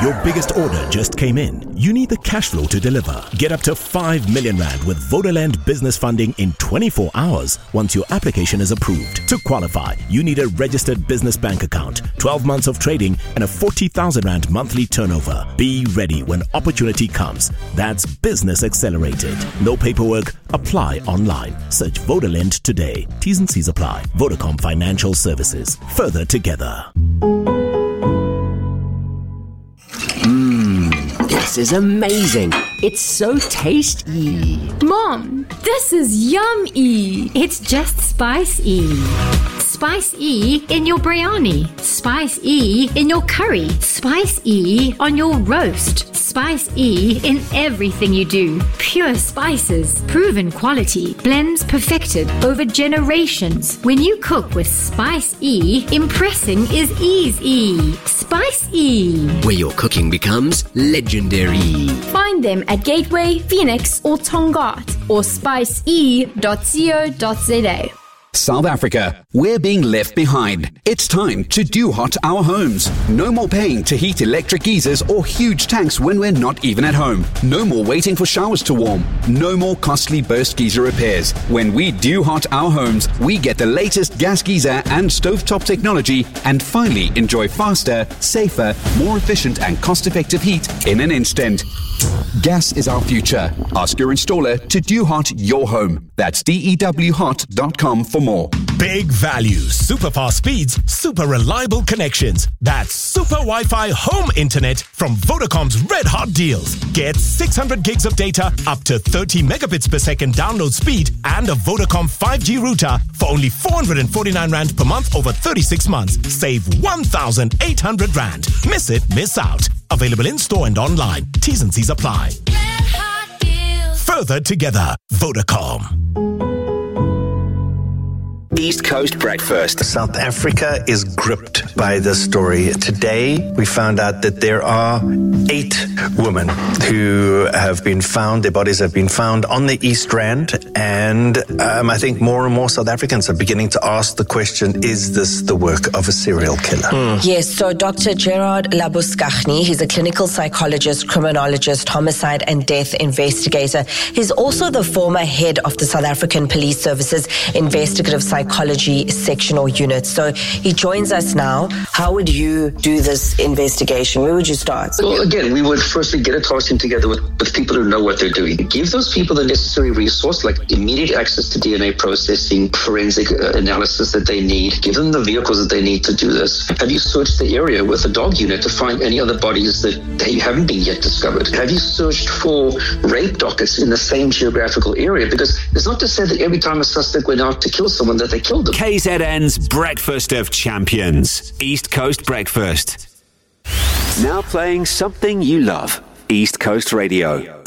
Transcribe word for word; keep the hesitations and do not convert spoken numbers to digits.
Your biggest order just came in. You need the cash flow to deliver. Get up to five million rand with Vodalend Business Funding in twenty-four hours once your application is approved. To qualify, you need a registered business bank account, twelve months of trading, and a forty thousand rand monthly turnover. Be ready when opportunity comes. That's Business Accelerated. No paperwork. Apply online. Search Vodalend today. T's and C's apply. Vodacom Financial Services. Further together. Mmm, this is amazing. It's so tasty. Mom, this is yummy. It's just Spice-E. Spice-E in your biryani. Spice-E in your curry. Spice-E on your roast. Spice-E in everything you do. Pure spices, proven quality, blends perfected over generations. When you cook with Spice-E, impressing is easy. Spice-E, where your cooking becomes legendary. Find them at Gateway, Phoenix, or Tongaat, or spice e dot co dot za. South Africa, we're being left behind. It's time to do hot our homes. No more paying to heat electric geysers or huge tanks when we're not even at home. No more waiting for showers to warm. No more costly burst geyser repairs. When we do hot our homes, we get the latest gas geyser and stovetop technology and finally enjoy faster, safer, more efficient and cost-effective heat in an instant. Gas is our future. Ask your installer to do hot your home. That's D E W hot dot com for more. Big value, super fast speeds, super reliable connections. That's Super Wi-Fi home internet from Vodacom's Red Hot Deals. Get six hundred gigs of data, up to thirty megabits per second download speed, and a Vodacom five G router for only four hundred forty-nine rand per month over thirty-six months. Save one thousand eight hundred rand. Miss it, miss out. Available in store and online. T's and C's apply. Further together, Vodacom. East Coast Breakfast. South Africa is gripped by this story. Today, we found out that there are eight women who have been found, their bodies have been found on the East Rand, and um, I think more and more South Africans are beginning to ask the question, is this the work of a serial killer? Mm. Yes, so Doctor Gerard Labuschagne, he's a clinical psychologist, criminologist, homicide and death investigator. He's also the former head of the South African Police Service's Investigative Psychology Psychology sectional unit. So he joins us now. How would you do this investigation? Where would you start? Well, again, we would firstly get a task team together with, with people who know what they're doing. Give those people the necessary resource, like immediate access to D N A processing, forensic uh, analysis that they need. Give them the vehicles that they need to do this. Have you searched the area with a dog unit to find any other bodies that they haven't been yet discovered? Have you searched for rape dockets in the same geographical area? Because it's not to say that every time a suspect went out to kill someone that they killed them. K Z N's Breakfast of Champions. East Coast Breakfast. Now playing something you love. East Coast Radio.